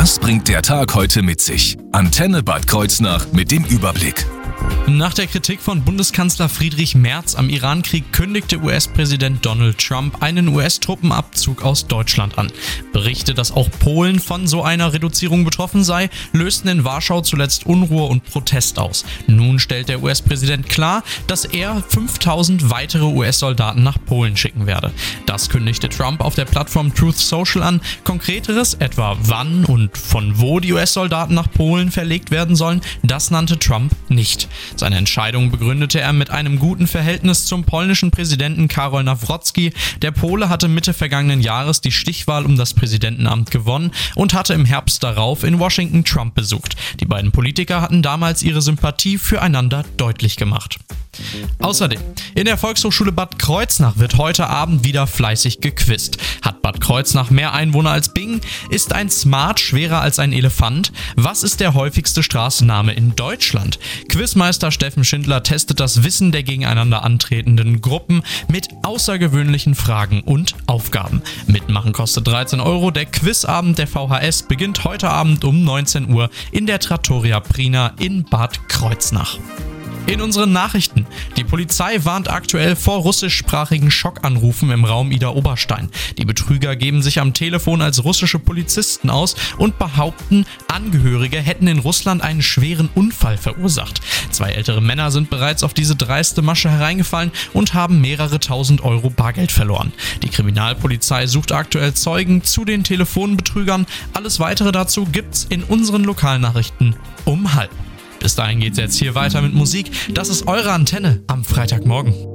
Was bringt der Tag heute mit sich? Antenne Bad Kreuznach mit dem Überblick. Nach der Kritik von Bundeskanzler Friedrich Merz am Irankrieg kündigte US-Präsident Donald Trump einen US-Truppenabzug aus Deutschland an. Berichte, dass auch Polen von so einer Reduzierung betroffen sei, lösten in Warschau zuletzt Unruhe und Protest aus. Nun stellt der US-Präsident klar, dass er 5000 weitere US-Soldaten nach Polen schicken werde. Das kündigte Trump auf der Plattform Truth Social an. Konkreteres, etwa wann und von wo die US-Soldaten nach Polen verlegt werden sollen, das nannte Trump nicht. Seine Entscheidung begründete er mit einem guten Verhältnis zum polnischen Präsidenten Karol Nawrocki. Der Pole hatte Mitte vergangenen Jahres die Stichwahl um das Präsidentenamt gewonnen und hatte im Herbst darauf in Washington Trump besucht. Die beiden Politiker hatten damals ihre Sympathie füreinander deutlich gemacht. Außerdem, in der Volkshochschule Bad Kreuznach wird heute Abend wieder fleißig gequizt. Hat Bad Kreuznach mehr Einwohner als Bingen? Ist ein Smart schwerer als ein Elefant? Was ist der häufigste Straßenname in Deutschland? Quizmeister Steffen Schindler testet das Wissen der gegeneinander antretenden Gruppen mit außergewöhnlichen Fragen und Aufgaben. Mitmachen kostet 13 €. Der Quizabend der VHS beginnt heute Abend um 19 Uhr in der Trattoria Prina in Bad Kreuznach. In unseren Nachrichten. Die Polizei warnt aktuell vor russischsprachigen Schockanrufen im Raum Idar-Oberstein. Die Betrüger geben sich am Telefon als russische Polizisten aus und behaupten, Angehörige hätten in Russland einen schweren Unfall verursacht. 2 ältere Männer sind bereits auf diese dreiste Masche hereingefallen und haben mehrere tausend Euro Bargeld verloren. Die Kriminalpolizei sucht aktuell Zeugen zu den Telefonbetrügern. Alles weitere dazu gibt's in unseren Lokalnachrichten um 12:30. Bis dahin geht's jetzt hier weiter mit Musik. Das ist eure Antenne am Freitagmorgen.